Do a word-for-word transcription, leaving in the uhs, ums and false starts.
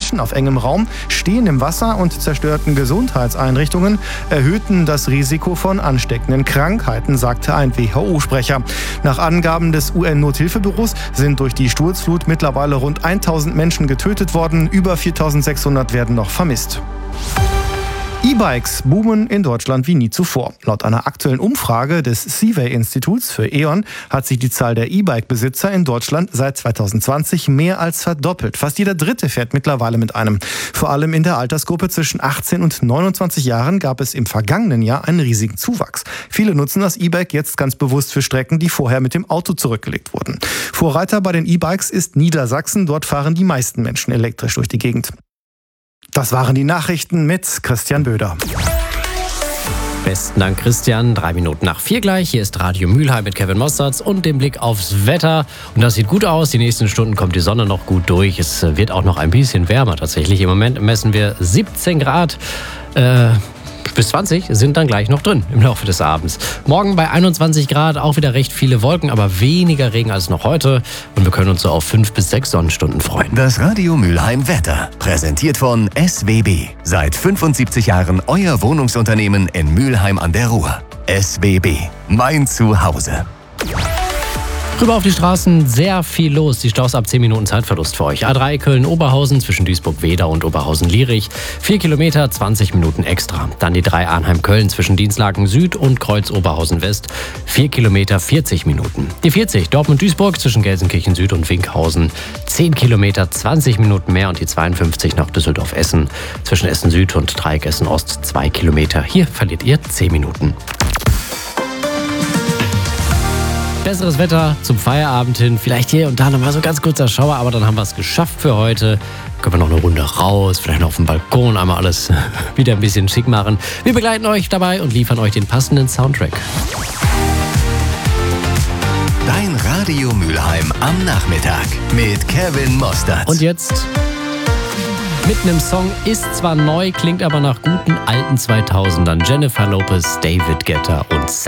Menschen auf engem Raum, Stehen im Wasser und zerstörten Gesundheitseinrichtungen erhöhten das Risiko von ansteckenden Krankheiten, sagte ein W H O-Sprecher. Nach Angaben des U N-Nothilfebüros sind durch die Sturzflut mittlerweile rund tausend Menschen getötet worden, über viertausendsechshundert werden noch vermisst. E-Bikes boomen in Deutschland wie nie zuvor. Laut einer aktuellen Umfrage des Seaway-Instituts für E.ON hat sich die Zahl der E-Bike-Besitzer in Deutschland seit zweitausendzwanzig mehr als verdoppelt. Fast jeder Dritte fährt mittlerweile mit einem. Vor allem in der Altersgruppe zwischen achtzehn und neunundzwanzig Jahren gab es im vergangenen Jahr einen riesigen Zuwachs. Viele nutzen das E-Bike jetzt ganz bewusst für Strecken, die vorher mit dem Auto zurückgelegt wurden. Vorreiter bei den E-Bikes ist Niedersachsen. Dort fahren die meisten Menschen elektrisch durch die Gegend. Das waren die Nachrichten mit Christian Böder. Besten Dank, Christian. Drei Minuten nach vier gleich. Hier ist Radio Mülheim mit Kevin Mossertz und dem Blick aufs Wetter. Und das sieht gut aus. Die nächsten Stunden kommt die Sonne noch gut durch. Es wird auch noch ein bisschen wärmer tatsächlich. Im Moment messen wir siebzehn Grad. Äh, bis zwanzig sind dann gleich noch drin im Laufe des Abends. Morgen bei einundzwanzig Grad auch wieder recht viele Wolken, aber weniger Regen als noch heute. Und wir können uns so auf fünf bis sechs Sonnenstunden freuen. Das Radio Mülheim Wetter, präsentiert von S W B. Seit fünfundsiebzig Jahren euer Wohnungsunternehmen in Mülheim an der Ruhr. S W B, mein Zuhause. Rüber auf die Straßen, sehr viel los. Die Staus ab zehn Minuten Zeitverlust für euch. A drei Köln-Oberhausen zwischen Duisburg-Wedau und Oberhausen-Lierich. vier Kilometer, zwanzig Minuten extra. Dann die drei Arnheim-Köln zwischen Dienstlaken Süd und Kreuz-Oberhausen-West. vier Kilometer, vierzig Minuten. Die vierzig Dortmund-Duisburg zwischen Gelsenkirchen Süd und Winkhausen. zehn Kilometer, zwanzig Minuten mehr. Und die zweiundfünfzig nach Düsseldorf-Essen zwischen Essen Süd und Dreieck Essen Ost. zwei Kilometer. Hier verliert ihr zehn Minuten. Besseres Wetter zum Feierabend hin. Vielleicht hier und da noch mal so ganz kurzer Schauer, aber dann haben wir es geschafft für heute. Können wir noch eine Runde raus, vielleicht noch auf dem Balkon, einmal alles wieder ein bisschen schick machen. Wir begleiten euch dabei und liefern euch den passenden Soundtrack. Dein Radio Mülheim am Nachmittag mit Kevin Mossertz. Und jetzt mitten im Song, ist zwar neu, klingt aber nach guten alten zweitausendern. Jennifer Lopez, David Guetta und Sam.